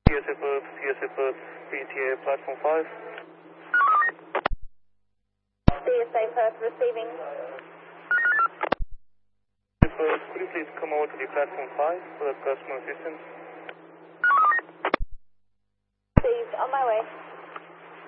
CSA Perth, BTA platform 5. CSA Perth receiving. Perth, could you please come over to the platform 5 for the customer assistance? Received, on my way.